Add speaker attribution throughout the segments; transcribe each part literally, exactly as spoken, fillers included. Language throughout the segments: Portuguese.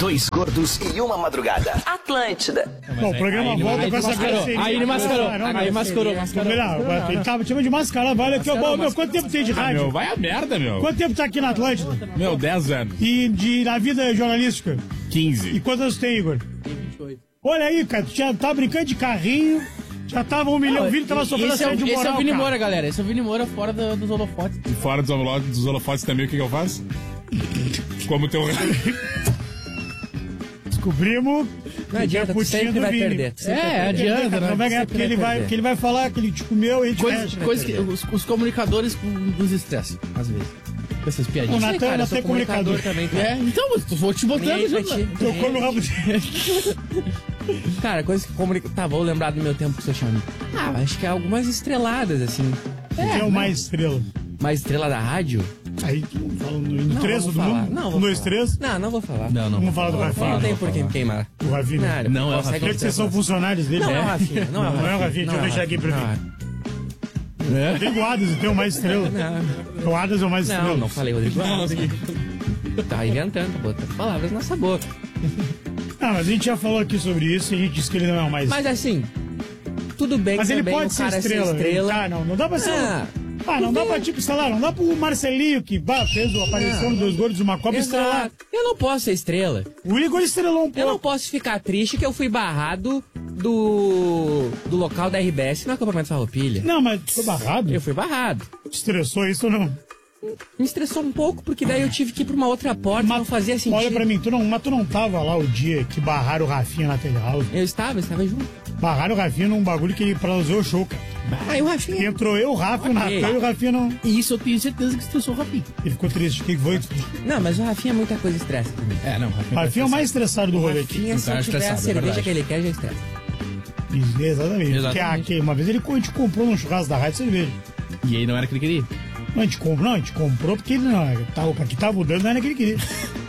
Speaker 1: Dois gordos e uma madrugada.
Speaker 2: Atlântida.
Speaker 3: Bom, o programa
Speaker 4: aí,
Speaker 3: volta
Speaker 4: aí,
Speaker 3: com essa grosseria.
Speaker 4: Aí ele mascarou,
Speaker 3: Não, não,
Speaker 4: aí
Speaker 3: não,
Speaker 4: mascarou,
Speaker 3: não,
Speaker 4: mascarou.
Speaker 3: não, ele tava te chamando de mascarado. Olha aqui, ó, meu, quanto tempo tem de
Speaker 4: Ah,
Speaker 3: rádio?
Speaker 4: meu, vai a merda, meu.
Speaker 3: Quanto tempo tá aqui na Atlântida?
Speaker 4: Meu, dez anos.
Speaker 3: E de, na vida jornalística? E
Speaker 4: quinze.
Speaker 3: quantos anos tem, Igor? Olha aí, cara, tu já tá brincando de carrinho, já tava um milhão, o Vini tava sofrendo
Speaker 5: Esse é, o,
Speaker 3: assédio
Speaker 5: esse
Speaker 3: moral,
Speaker 5: é o Vini
Speaker 3: cara.
Speaker 5: Moura, galera. Esse é o Vini Moura fora do, dos holofotes.
Speaker 4: E fora dos holofotes, dos holofotes também, o que que eu faço? Como teu...
Speaker 3: Descobrimos...
Speaker 6: Não adianta, tu sempre vai perder. Tu sempre
Speaker 5: É,
Speaker 6: vai perder.
Speaker 5: adianta, né?
Speaker 3: Não vai ganhar, porque ele vai, porque ele vai falar que ele te comeu e a gente
Speaker 5: Coisa,
Speaker 3: mexe.
Speaker 5: coisa que os, os comunicadores nos estressam, às vezes. Com essas
Speaker 3: O
Speaker 5: piadinhas.
Speaker 3: Natan,
Speaker 6: Cara, eu
Speaker 3: Natan
Speaker 6: sou
Speaker 3: é comunicador.
Speaker 6: também, cara.
Speaker 5: É, então, eu vou te botando
Speaker 6: Nem
Speaker 5: junto.
Speaker 6: pra ti.
Speaker 5: né?
Speaker 3: Eu como o rabo de...
Speaker 6: Cara, coisa que comunica... Tá, vou lembrar do meu tempo que você chama. Ah, acho que é algumas estreladas, assim.
Speaker 3: Quem é o mais estrela?
Speaker 6: Mais estrela da rádio?
Speaker 3: Aí, falando no três
Speaker 6: não
Speaker 3: do
Speaker 6: vou falar.
Speaker 3: mundo?
Speaker 6: Não, vou
Speaker 3: no
Speaker 6: falar.
Speaker 3: estresse?
Speaker 6: Não, não vou falar.
Speaker 5: Não, não.
Speaker 3: Vamos falar do
Speaker 6: Não,
Speaker 3: Rafinha.
Speaker 6: não tem por que me queimar.
Speaker 3: O Rafinha.
Speaker 6: Não,
Speaker 5: Não, é o
Speaker 6: consegue
Speaker 3: Quer que vocês são
Speaker 6: observar.
Speaker 3: funcionários dele?
Speaker 6: Não é o Rafinha, não é o
Speaker 3: Não é o Rafinha, deixa eu deixar aqui pra
Speaker 6: não,
Speaker 3: mim. Rodrigo Adas, então, o mais estrela.
Speaker 6: Não,
Speaker 3: O Adas é o mais
Speaker 6: não,
Speaker 3: estrela.
Speaker 6: não falei Rodrigo Alves. Tá inventando, botando palavras na nossa boca.
Speaker 3: Ah, mas a gente já falou aqui sobre isso e a gente disse que ele não é o mais...
Speaker 6: Mas assim, tudo bem
Speaker 3: Mas
Speaker 6: que
Speaker 3: ele
Speaker 6: também
Speaker 3: pode
Speaker 6: o
Speaker 3: ser
Speaker 6: cara
Speaker 3: estrela.
Speaker 6: ser estrela.
Speaker 3: Ah, não, não dá pra ser...
Speaker 6: Ah,
Speaker 3: Ah, não dá pra, tipo, sei lá, não dá pro Marcelinho, que bah, fez a aparição dos dois gordos de uma cobra estrelar.
Speaker 6: exato. Eu não posso ser estrela.
Speaker 3: O Igor estrelou um
Speaker 6: Eu não
Speaker 3: pouco.
Speaker 6: posso ficar triste que eu fui barrado do, do local da R B S no acampamento Farroupilha.
Speaker 3: Não, mas foi barrado?
Speaker 6: Eu fui barrado.
Speaker 3: Estressou isso ou não?
Speaker 6: Me estressou um pouco, porque daí eu tive que ir pra uma outra porta, não fazia sentido.
Speaker 3: Olha pra mim, tu não, mas tu não tava lá o dia que barraram o Rafinha na telehouse.
Speaker 6: Eu estava, eu estava junto.
Speaker 3: Barraram o Rafinha num bagulho que ele prazeou o show, cara.
Speaker 6: Aí o
Speaker 3: E
Speaker 6: Rafinha...
Speaker 3: entrou eu, o Rafa, o Natan e o Rafinha não...
Speaker 5: E isso eu tenho certeza que estressou o Rafinha.
Speaker 3: Ele ficou triste. O que que foi?
Speaker 6: Não, mas o Rafinha é muita coisa estressa também.
Speaker 5: É, não.
Speaker 3: O Rafinha é o mais estressado do
Speaker 6: O
Speaker 3: rolê aqui.
Speaker 6: Rafinha, se
Speaker 5: cara
Speaker 6: eu tiver a
Speaker 5: estressado, é
Speaker 6: cerveja
Speaker 5: verdade.
Speaker 6: que ele quer, já estressa.
Speaker 3: Isso, exatamente.
Speaker 5: Exatamente.
Speaker 3: Porque, ah, que uma vez ele, a gente comprou num churrasco da rádio cerveja.
Speaker 5: E aí não era o que ele queria.
Speaker 3: Não, a gente comprou, não, a gente comprou porque ele não, tava, pra que tava dando não era que ele queria.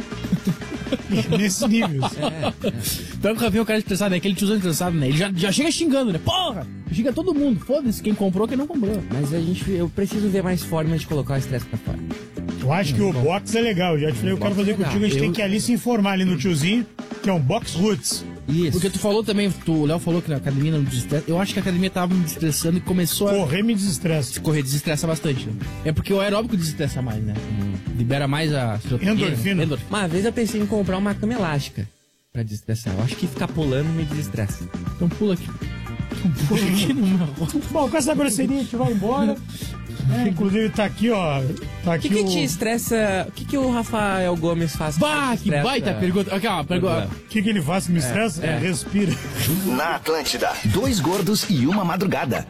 Speaker 3: Nesses níveis.
Speaker 5: Então o Rafinha é o cara estressado, né? Aquele tiozão estressado, né? Ele já, já chega xingando, né? Porra! Xinga todo mundo. Foda-se quem comprou, quem não comprou.
Speaker 6: Mas a gente, eu preciso ver mais formas de colocar o estresse pra fora.
Speaker 3: Eu acho que o box é legal. Eu já te falei, eu quero
Speaker 6: box
Speaker 3: fazer
Speaker 6: é legal.
Speaker 3: contigo, a gente
Speaker 6: Eu-
Speaker 3: tem que ir ali se informar ali no tiozinho, que é um box roots.
Speaker 6: Isso.
Speaker 5: Porque tu falou também, tu, o Léo falou que na academia não desestressa. Eu acho que a academia tava me desestressando e começou a
Speaker 3: Correr me desestressa.
Speaker 5: correr, desestressa bastante. Né? É porque o aeróbico desestressa mais, né? Libera mais a serotonina,
Speaker 3: Endorfina.
Speaker 5: endorfina.
Speaker 6: Uma vez eu pensei em comprar uma cama elástica pra desestressar. Eu acho que ficar pulando me desestressa.
Speaker 5: Então pula aqui. Pula aqui numa roda.
Speaker 3: Bom, com essa grosseria a gente vai embora. É, inclusive tá aqui, ó. Tá
Speaker 6: O
Speaker 3: aqui
Speaker 6: que, que
Speaker 3: o...
Speaker 6: te estressa? O que, que o Rafael Gomes faz?
Speaker 5: Bah,
Speaker 6: te
Speaker 5: que
Speaker 6: estressa?
Speaker 5: baita pergunta. Aqui, ó, pergunta.
Speaker 3: O que, que ele faz que me estressa?
Speaker 6: é.
Speaker 3: Respira.
Speaker 1: Na Atlântida, dois gordos e uma madrugada.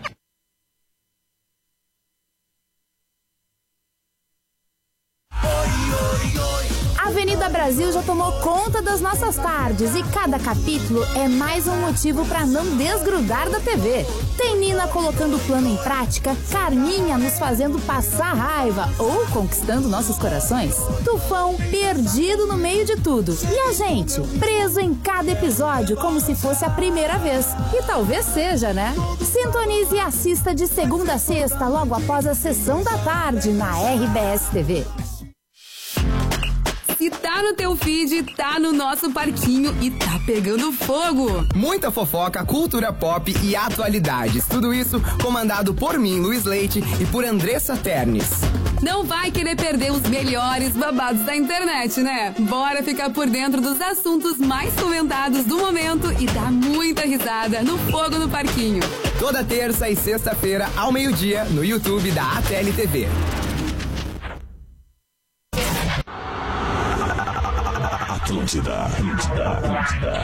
Speaker 7: A Avenida Brasil já tomou conta das nossas tardes e cada capítulo é mais um motivo para não desgrudar da T V. Tem Nina colocando o plano em prática, Carminha nos fazendo passar raiva ou conquistando nossos corações, Tufão perdido no meio de tudo e a gente preso em cada episódio como se fosse a primeira vez. E talvez seja, né? Sintonize e assista de segunda a sexta logo após a sessão da tarde na R B S T V.
Speaker 8: Se tá no teu feed, tá no nosso parquinho e tá pegando fogo.
Speaker 9: Muita fofoca, cultura pop e atualidades. Tudo isso comandado por mim, Luiz Leite, e por Andressa Ternes.
Speaker 8: Não vai querer perder os melhores babados da internet, né? Bora ficar por dentro dos assuntos mais comentados do momento e dar muita risada no Fogo no Parquinho.
Speaker 9: Toda terça e sexta-feira, ao meio-dia, no YouTube da A T L T V.
Speaker 1: Atlântida, Atlântida, Atlântida.